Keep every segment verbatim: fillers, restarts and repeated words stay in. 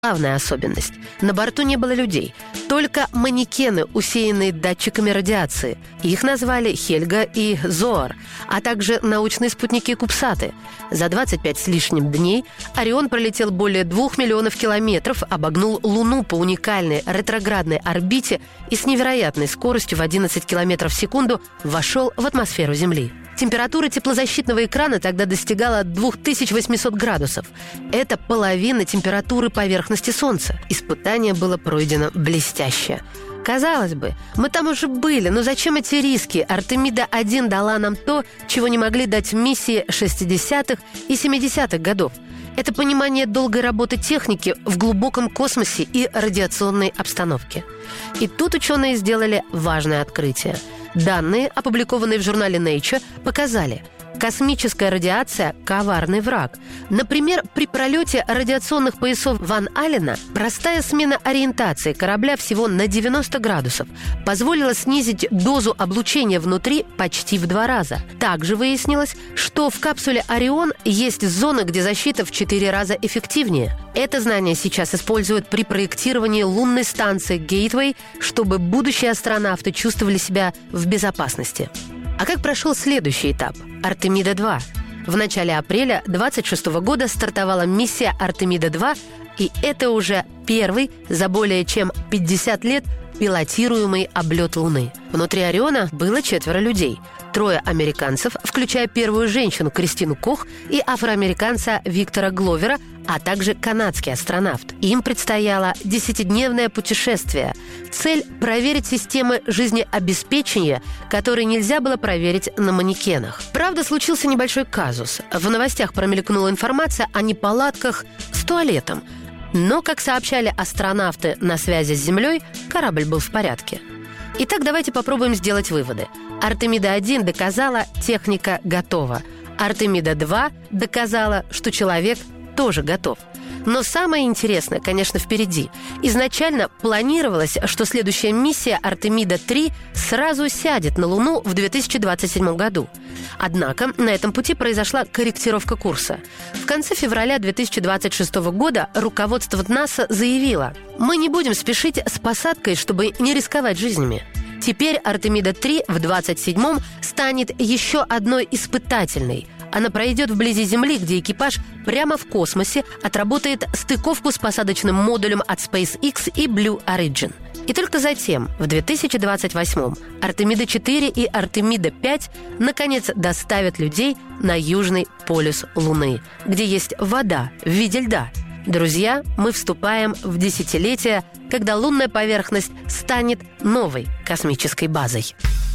Главная особенность – на борту не было людей, только манекены, усеянные датчиками радиации. Их назвали Хельга и Зоар, а также научные спутники Кубсаты. За двадцать пять с лишним дней Орион пролетел более двух миллионов километров, обогнул Луну по уникальной ретроградной орбите и с невероятной скоростью в одиннадцать километров в секунду вошел в атмосферу Земли. Температура теплозащитного экрана тогда достигала две тысячи восемьсот градусов. Это половина температуры поверхности Солнца. Испытание было пройдено блестяще. Казалось бы, мы там уже были, но зачем эти риски? Артемида один дала нам то, чего не могли дать миссии шестидесятых и семидесятых годов. Это понимание долгой работы техники в глубоком космосе и радиационной обстановке. И тут ученые сделали важное открытие. Данные, опубликованные в журнале Nature, показали, космическая радиация – коварный враг. Например, при пролете радиационных поясов Ван Аллена простая смена ориентации корабля всего на девяносто градусов позволила снизить дозу облучения внутри почти в два раза. Также выяснилось, что в капсуле Орион есть зона, где защита в четыре раза эффективнее. Это знание сейчас используют при проектировании лунной станции Гейтвей, чтобы будущие астронавты чувствовали себя в безопасности. А как прошел следующий этап – Артемида два? В начале апреля двадцать шестого года стартовала миссия Артемида два, и это уже первый за более чем пятьдесят лет пилотируемый облет Луны. Внутри Ориона было четверо людей. Трое американцев, включая первую женщину Кристину Кох и афроамериканца Виктора Гловера, а также канадский астронавт. Им предстояло десятидневное путешествие. Цель – проверить системы жизнеобеспечения, которые нельзя было проверить на манекенах. Правда, случился небольшой казус. В новостях промелькнула информация о неполадках с туалетом. Но, как сообщали астронавты на связи с Землей, корабль был в порядке. Итак, давайте попробуем сделать выводы. Артемида один доказала, техника готова. Артемида два доказала, что человек тоже готов. Но самое интересное, конечно, впереди. Изначально планировалось, что следующая миссия Артемида три сразу сядет на Луну в две тысячи двадцать седьмом году. Однако на этом пути произошла корректировка курса. В конце февраля две тысячи двадцать шестого года руководство НАСА заявило: «Мы не будем спешить с посадкой, чтобы не рисковать жизнями». Теперь Артемида три в двадцать седьмом станет еще одной испытательной. Она пройдет вблизи Земли, где экипаж прямо в космосе отработает стыковку с посадочным модулем от SpaceX и Blue Origin. И только затем, в две тысячи двадцать восьмом, Артемида четыре и Артемида пять наконец доставят людей на южный полюс Луны, где есть вода в виде льда. Друзья, мы вступаем в десятилетие, когда лунная поверхность станет новой космической базой.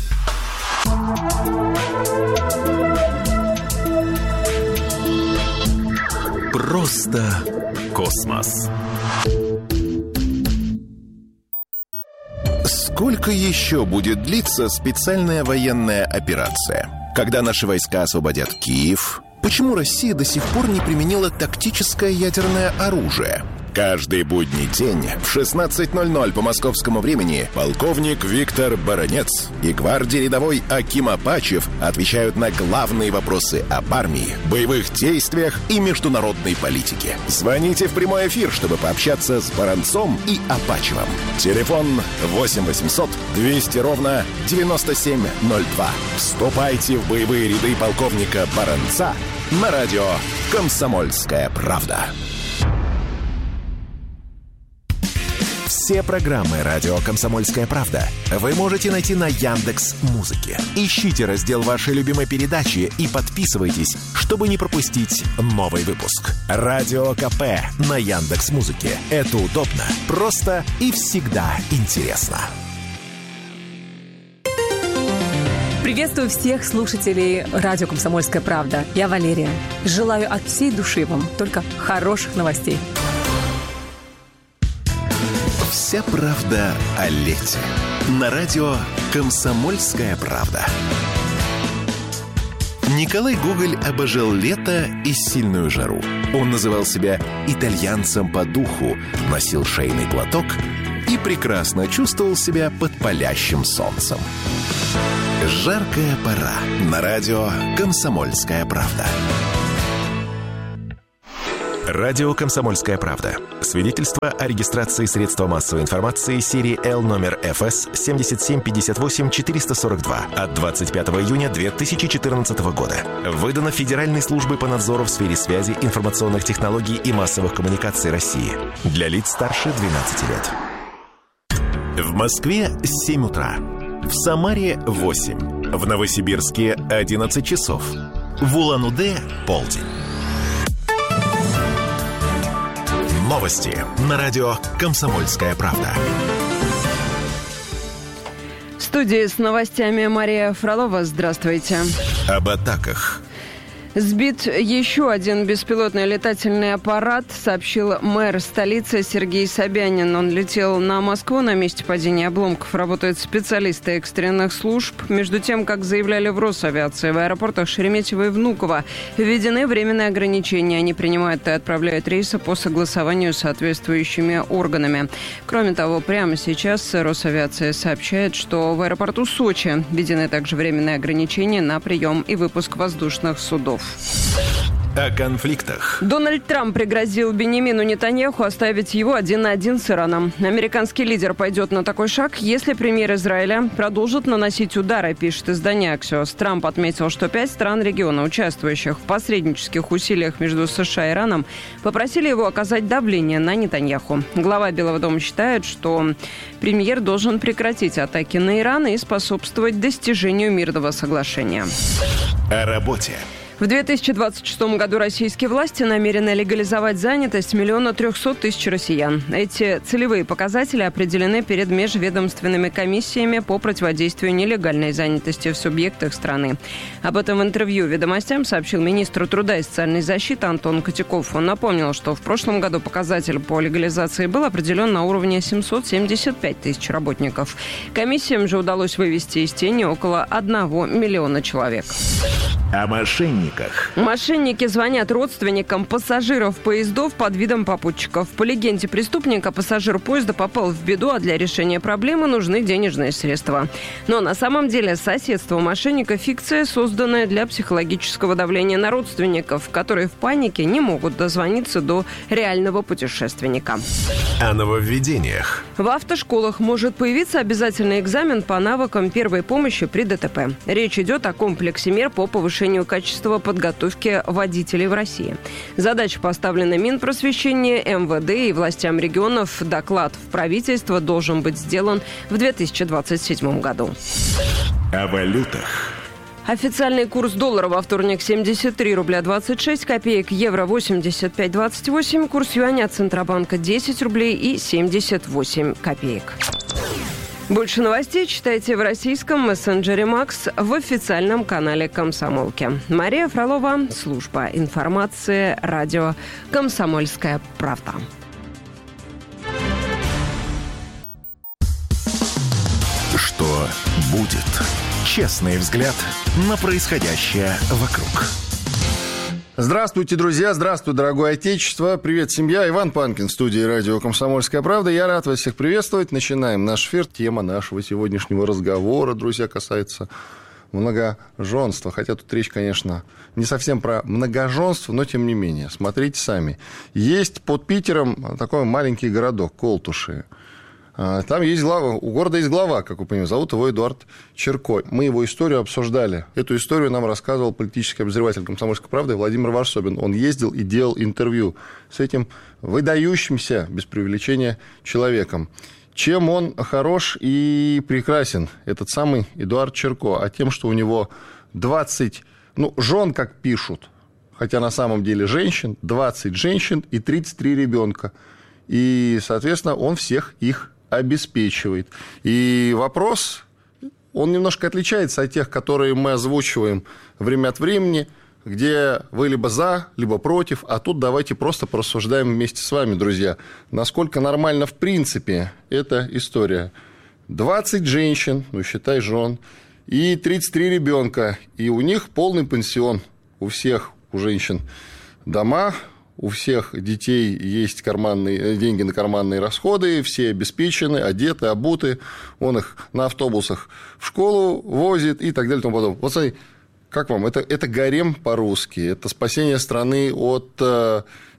Просто космос. Сколько еще будет длиться специальная военная операция? Когда наши войска освободят Киев? Почему Россия до сих пор не применила тактическое ядерное оружие? Каждый будний день в шестнадцать ноль ноль по московскому времени полковник Виктор Баранец и гвардии рядовой Аким Апачев отвечают на главные вопросы об армии, боевых действиях и международной политике. Звоните в прямой эфир, чтобы пообщаться с Баранцом и Апачевым. Телефон восемь восемьсот двести ровно девяносто семь ноль два. Вступайте в боевые ряды полковника Баранца на радио «Комсомольская правда». Все программы «Радио Комсомольская правда» вы можете найти на Яндекс.Музыке. Ищите раздел вашей любимой передачи и подписывайтесь, чтобы не пропустить новый выпуск. Радио КП на Яндекс.Музыке. Это удобно, просто и всегда интересно. Приветствую всех слушателей радио «Комсомольская правда». Я Валерия. Желаю от всей души вам только хороших новостей. Вся правда о лете. На радио «Комсомольская правда». Николай Гоголь обожал лето и сильную жару. Он называл себя итальянцем по духу, носил шейный платок и прекрасно чувствовал себя под палящим солнцем. Жаркая пора. На радио «Комсомольская правда». Радио «Комсомольская правда». Свидетельство о регистрации средства массовой информации серии Л номер эф эс семь семь пять восемь четыре сорок два от двадцать пятого июня две тысячи четырнадцатого года. Выдано Федеральной службой по надзору в сфере связи, информационных технологий и массовых коммуникаций России. Для лиц старше двенадцати лет. В Москве семь утра. В Самаре восемь. В Новосибирске одиннадцать часов. В Улан-Удэ полдень. Новости на радио «Комсомольская правда». В студии с новостями Мария Фролова. Здравствуйте. Об атаках. Сбит еще один беспилотный летательный аппарат, сообщил мэр столицы Сергей Собянин. Он летел на Москву. На месте падения обломков работают специалисты экстренных служб. Между тем, как заявляли в Росавиации, в аэропортах Шереметьево и Внуково введены временные ограничения. Они принимают и отправляют рейсы по согласованию с соответствующими органами. Кроме того, прямо сейчас Росавиация сообщает, что в аэропорту Сочи введены также временные ограничения на прием и выпуск воздушных судов. О конфликтах. Дональд Трамп пригрозил Беньямину Нетаньяху оставить его один на один с Ираном. Американский лидер пойдет на такой шаг, если премьер Израиля продолжит наносить удары, пишет издание Axios. Трамп отметил, что пять стран региона, участвующих в посреднических усилиях между США и Ираном, попросили его оказать давление на Нетаньяху. Глава Белого дома считает, что премьер должен прекратить атаки на Иран и способствовать достижению мирного соглашения. О работе. В две тысячи двадцать шестом году российские власти намерены легализовать занятость миллиона трехсот тысяч россиян. Эти целевые показатели определены перед межведомственными комиссиями по противодействию нелегальной занятости в субъектах страны. Об этом в интервью «Ведомостям» сообщил министр труда и социальной защиты Антон Котяков. Он напомнил, что в прошлом году показатель по легализации был определен на уровне семьсот семьдесят пять тысяч работников. Комиссиям же удалось вывести из тени около одного миллиона человек. О мошенниках. Мошенники звонят родственникам пассажиров поездов под видом попутчиков. По легенде преступника, пассажир поезда попал в беду, а для решения проблемы нужны денежные средства. Но на самом деле соседство мошенника – фикция, созданная для психологического давления на родственников, которые в панике не могут дозвониться до реального путешественника. О нововведениях. В автошколах может появиться обязательный экзамен по навыкам первой помощи при ДТП. Речь идет о комплексе мер по повышению качества подготовки водителей в России. Задача поставлена Минпросвещения, эм вэ дэ и властям регионов. Доклад в правительство должен быть сделан в две тысячи двадцать седьмом году. О валютах. Официальный курс доллара во вторник семьдесят три рубля двадцать шесть копеек, евро восемьдесят пять двадцать восемь, курс юаня от Центробанка десять рублей и семьдесят восемь копеек. Больше новостей читайте в российском мессенджере Макс в официальном канале «Комсомолки». Мария Фролова, служба информации, радио «Комсомольская правда». Что будет? Честный взгляд на происходящее вокруг. Здравствуйте, друзья, здравствуй, дорогое отечество. Привет, семья. Иван Панкин, в студии радио «Комсомольская правда». Я рад вас всех приветствовать. Начинаем наш эфир. Тема нашего сегодняшнего разговора, друзья, касается многоженства. Хотя тут речь, конечно, не совсем про многоженство, но тем не менее. Смотрите сами. Есть под Питером такой маленький городок Колтуши. Там есть глава, у города есть глава, как вы понимаете, зовут его Эдуард Чирко. Мы его историю обсуждали. Эту историю нам рассказывал политический обозреватель «Комсомольской правды» Владимир Варсобин. Он ездил и делал интервью с этим выдающимся, без преувеличения, человеком. Чем он хорош и прекрасен, этот самый Эдуард Чирко? А тем, что у него двадцать, ну, жен, как пишут, хотя на самом деле женщин, двадцать женщин и тридцать три ребенка. И, соответственно, он всех их обеспечивает. И вопрос, он немножко отличается от тех, которые мы озвучиваем время от времени, где вы либо за, либо против, а тут давайте просто порассуждаем вместе с вами, друзья, насколько нормально в принципе эта история. двадцать женщин, ну считай жен, и тридцать три ребенка, и у них полный пансион, у всех, у женщин дома, у всех детей есть карманные, деньги на карманные расходы, все обеспечены, одеты, обуты, он их на автобусах в школу возит и так далее и тому подобное. Вот смотри, как вам? Это, это гарем по-русски, это спасение страны от э,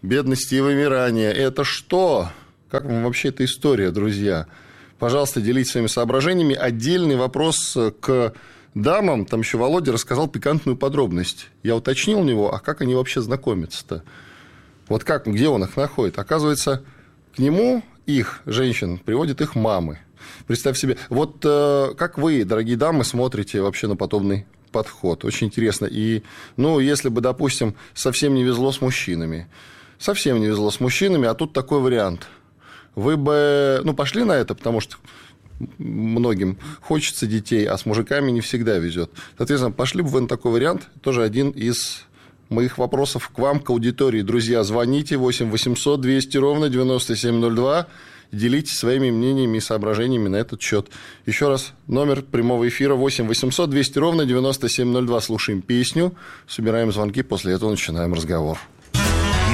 бедности и вымирания. Это что? Как вам вообще эта история, друзья? Пожалуйста, делитесь своими соображениями. Отдельный вопрос к дамам. Там еще Володя рассказал пикантную подробность. Я уточнил у него, а как они вообще знакомятся-то? Вот как, где он их находит? Оказывается, к нему их, женщин, приводят их мамы. Представь себе, вот э, как вы, дорогие дамы, смотрите вообще на подобный подход? Очень интересно. И, ну, если бы, допустим, совсем не везло с мужчинами, совсем не везло с мужчинами, а тут такой вариант. Вы бы, ну, пошли на это, потому что многим хочется детей, а с мужиками не всегда везет. Соответственно, пошли бы вы на такой вариант. Тоже один из моих вопросов к вам, к аудитории. Друзья, звоните восемь восемьсот двести ровно девяносто семь ноль два. Делитесь своими мнениями и соображениями на этот счет. Еще раз, номер прямого эфира восемь восемьсот двести ровно девяносто семь ноль два. Слушаем песню, собираем звонки, после этого начинаем разговор.